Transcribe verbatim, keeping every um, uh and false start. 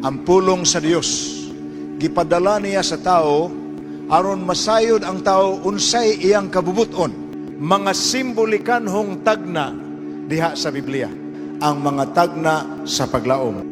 ang pulong sa Dios. Gipadala niya sa tao aron masayod ang tao unsay iyang kabubuton. Mga simbolikan hong tagna diha sa Biblia, ang mga tagna sa paglaom.